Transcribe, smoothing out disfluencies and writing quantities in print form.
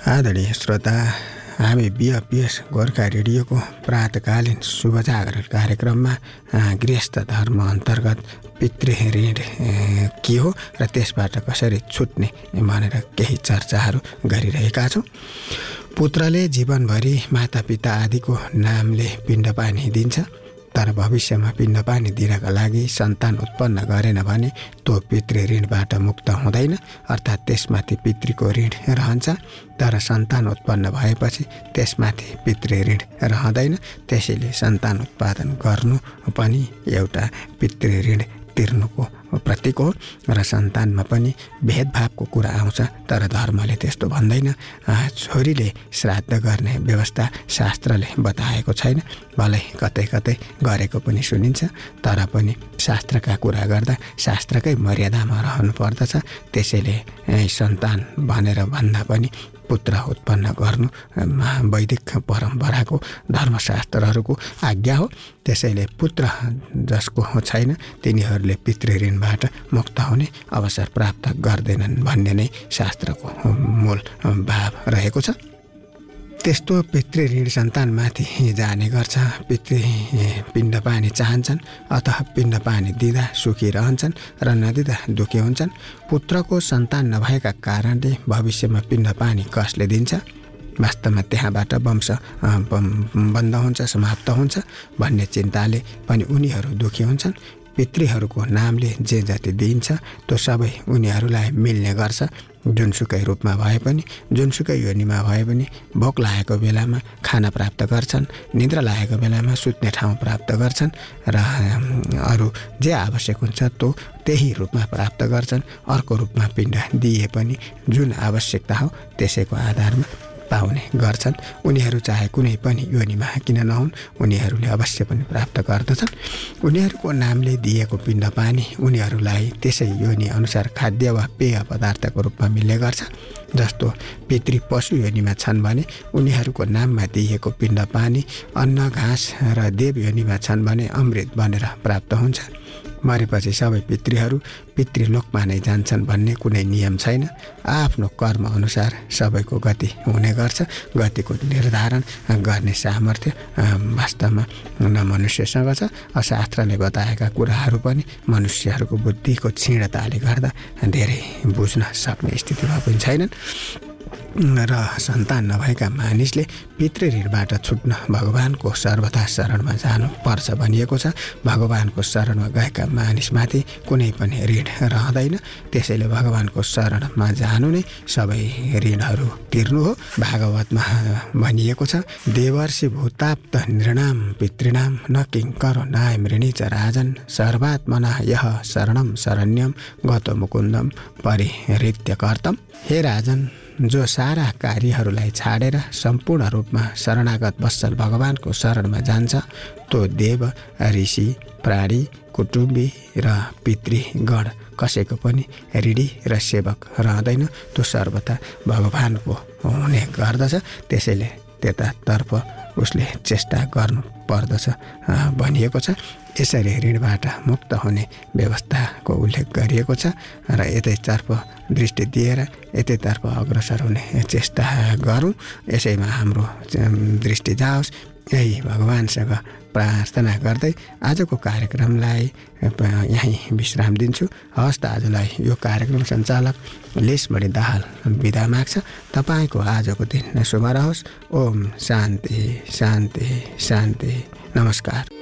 आदरणीय श्रोता, हामी बिएफपिएस गोर्खा रेडियोको प्रातकालीन शुभजागरण कार्यक्रममा गृहस्थ धर्म अन्तर्गत पितृ ऋण के हो र त्यसबाट कसरी छुट्ने भनेर केही चर्चाहरू गरिरहेका छौँ। पुत्रले जीवनभरि मातापिता आदिको नामले पिण्डपानी दिन्छ, तर भविष्यमा पिण्डपानी दिनका लागि सन्तान उत्पन्न गरेन भने त्यो पितृ ऋणबाट मुक्त हुँदैन, अर्थात् त्यसमाथि पितृको ऋण रहन्छ। तर सन्तान उत्पन्न भएपछि त्यसमाथि पितृ ऋण रहँदैन। त्यसैले सन्तान उत्पादन गर्नु पनि एउटा पितृ ऋण तिर्नुको प्रतीक हो र सन्तानमा पनि भेदभावको कुरा आउँछ, तर धर्मले त्यस्तो भन्दैन। छोरीले श्राद्ध गर्ने व्यवस्था शास्त्रले बताएको छैन, भलै कतै कतै गरेको पनि सुनिन्छ, तर पनि शास्त्रका कुरा गर्दा शास्त्रकै मर्यादामा रहनु पर्दछ। त्यसैले सन्तान भनेर भन्दा पनि पुत्र उत्पन्न गर्नु वैदिक परम्पराको धर्मशास्त्रहरूको आज्ञा हो। त्यसैले पुत्र जसको छैन तिनीहरूले पितृ ऋणबाट मुक्त हुने अवसर प्राप्त गर्दैनन् भन्ने नै शास्त्रको मूल भाव रहेको छ। त्यस्तो पितृ ऋण सन्तानमाथि जाने गर्छ। पिण्डपानी चाहन्छन्, अतः पिण्डपानी दिँदा सुखी रहन्छन् र नदिँदा दुःखी हुन्छन्। पुत्रको सन्तान नभएका कारणले भविष्यमा पिण्डपानी कसले दिन्छ, वास्तवमा त्यहाँबाट वंश बन्द हुन्छ, समाप्त हुन्छ भन्ने चिन्ताले पनि उनीहरू दुःखी हुन्छन्। पितृहरूको नामले जे जति दिइन्छ त्यो सबै उनीहरूलाई मिल्ने गर्छ। जुनसुकै रूपमा भए पनि, जुनसुकै योनिमा भए पनि भोक लागेको बेलामा खाना प्राप्त गर्छन्, निद्रा लागेको बेलामा सुत्ने ठाउँ प्राप्त गर्छन् र अरू जे आवश्यक हुन्छ त्यो त्यही रूपमा प्राप्त गर्छन्। अर्को रूपमा पिण्ड दिए पनि जुन आवश्यकता हो त्यसैको आधारमा पाउने गर्छन्। उनीहरू चाहे कुनै पनि योनिमा किन नहुन्, उनीहरूले अवश्य पनि प्राप्त गर्दछन्। उनीहरूको नामले दिएको पिण्डपानी उनीहरूलाई त्यसै योनि अनुसार खाद्य वा पेय पदार्थको रूपमा मिल्ने गर्छ। जस्तो पितृ पशु योनिमा छन् भने उनीहरूको नाममा दिएको पिण्डपानी अन्न, घाँस र देव योनिमा छन् भने अमृत बनेर प्राप्त हुन्छ। मरेपछि सबै पितृहरू पितृलोकमा नै जान्छन् भन्ने कुनै नियम छैन। आफ्नो कर्म अनुसार सबैको गति हुने गर्छ। गतिको निर्धारण गर्ने सामर्थ्य वास्तवमा न मनुष्यसँग छ। शास्त्रले बताएका कुराहरू पनि मनुष्यहरूको बुद्धिको क्षीणताले गर्दा धेरै बुझ्न सक्ने स्थितिमा पनि छैनन् र सन्तान नभएका मानिसले पितृ ऋणबाट छुट्न भगवानको सर्वथा शरणमा जानुपर्छ भनिएको छ। भगवानको शरणमा गएका मानिसमाथि कुनै पनि ऋण रहँदैन। त्यसैले भगवानको शरणमा जानु नै सबै ऋणहरू तिर्नु हो। भागवतमा भनिएको छ, देवर्षि भूताप्त नृणाम पितॄणाम न किङ्करो नायम ऋणी च राजन् सर्वात्मना यः शरणं शरण्यं गतो मुकुन्दम परिहृत्य कर्तम। हे राजन, जो सारा कार्यहरूलाई छाडेर सम्पूर्ण रूपमा शरणागत वत्सल भगवानको शरणमा जान्छ त्यो देव, ऋषि, प्राणी, कुटुम्बी र पितृगण कसैको पनि ऋणी र सेवक रहँदैन। त्यो सर्वथा भगवानको हुने गर्दछ। त्यसैले त्यतातर्फ उसले चेष्टा गर्नु पर्दछ भनिएको छ। यसरी ऋणबाट मुक्त हुने व्यवस्थाको उल्लेख गरिएको छ र यतैतर्फ दृष्टि दिएर यतैतर्फ अग्रसर हुने चेष्टा गरौँ। यसैमा हाम्रो दृष्टि जाओस्, यही भगवानसँग प्रार्थना गर्दै आजको कार्यक्रमलाई यहीँ विश्राम दिन्छु। हवस् त, आजलाई यो कार्यक्रम सञ्चालक लेसमणि दाहाल बिदा माग्छ। तपाईँको आजको दिन शुभ रहोस्। ओम शान्ति शान्ति शान्ति। नमस्कार।